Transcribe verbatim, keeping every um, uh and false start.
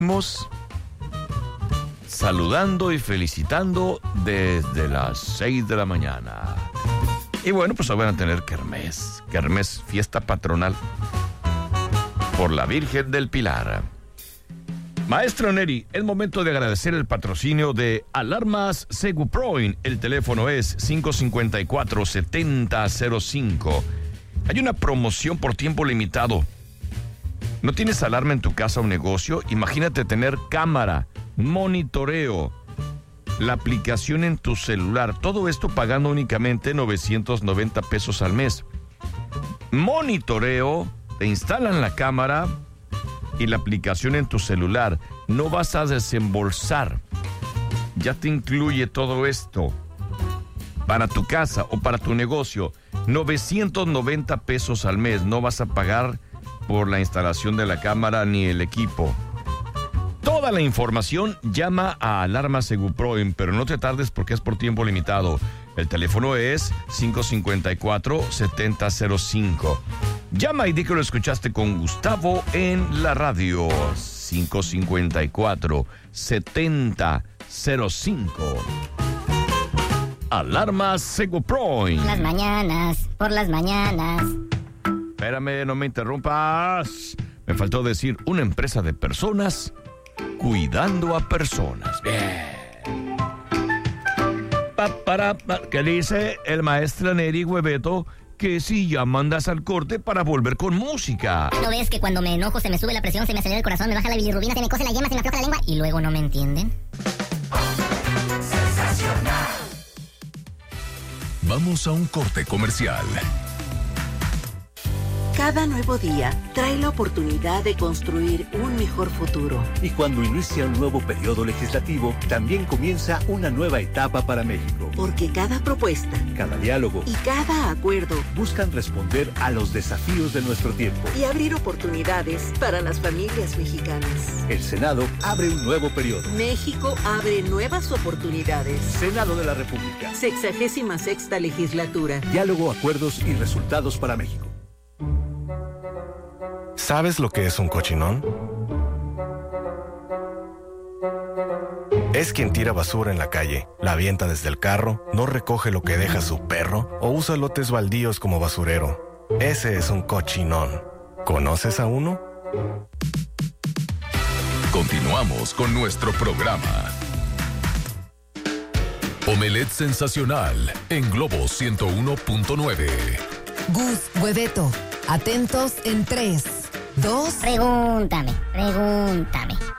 Estamos saludando y felicitando desde las seis de la mañana. Y bueno, pues hoy van a tener kermés, kermés, fiesta patronal por la Virgen del Pilar. Maestro Neri, es momento de agradecer el patrocinio de Alarmas Seguproin. El teléfono es cinco cinco cuatro, siete cero cero cinco. Hay una promoción por tiempo limitado. ¿No tienes alarma en tu casa o negocio? Imagínate tener cámara, monitoreo, la aplicación en tu celular. Todo esto pagando únicamente novecientos noventa pesos al mes. Monitoreo, te instalan la cámara y la aplicación en tu celular. No vas a desembolsar. Ya te incluye todo esto. Para tu casa o para tu negocio, novecientos noventa pesos al mes. No vas a pagar por la instalación de la cámara ni el equipo. Toda la información llama a Alarma Seguproin, pero no te tardes porque es por tiempo limitado. El teléfono es cinco cinco cuatro, siete cero cero cinco. Llama y di que lo escuchaste con Gustavo en la radio. cinco cinco cuatro, siete cero cero cinco. Alarma Seguproin. Las mañanas, por las mañanas. Espérame, no me interrumpas. Me faltó decir una empresa de personas cuidando a personas. Bien. Pa, para, pa, ¿qué dice el maestro Neri Hueveto? Que si ya mandas al corte para volver con música. ¿No ves que cuando me enojo se me sube la presión, se me acelera el corazón, me baja la bilirrubina, se me cose la yema, se me afloja la lengua y luego no me entienden? Sensacional. Vamos a un corte comercial. Cada nuevo día trae la oportunidad de construir un mejor futuro. Y cuando inicia un nuevo periodo legislativo, también comienza una nueva etapa para México. Porque cada propuesta, cada diálogo y cada acuerdo buscan responder a los desafíos de nuestro tiempo y abrir oportunidades para las familias mexicanas. El Senado abre un nuevo periodo. México abre nuevas oportunidades. Senado de la República. Sexagésima sexta legislatura. Diálogo, acuerdos y resultados para México. ¿Sabes lo que es un cochinón? Es quien tira basura en la calle, la avienta desde el carro, no recoge lo que deja su perro o usa lotes baldíos como basurero. Ese es un cochinón. ¿Conoces a uno? Continuamos con nuestro programa. Omelette Sensacional en Globo ciento uno punto nueve. Gus, Hueveto, atentos en tres, dos... Pregúntame, pregúntame.